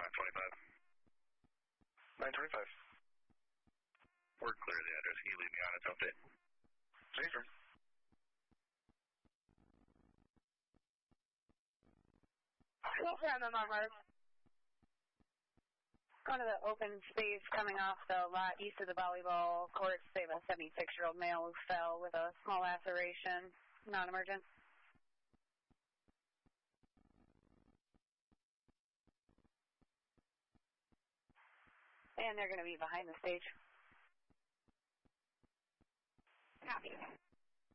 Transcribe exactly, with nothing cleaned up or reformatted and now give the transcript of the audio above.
nine twenty-five. nine twenty-five. We're clear of the address. Can you leave me on its update? Safer. Yeah, I'm on Mark. Going to the open space coming off the lot east of the volleyball courts. They have a seventy-six-year-old male who fell with a small laceration, non-emergent. And they're going to be behind the stage. Copy.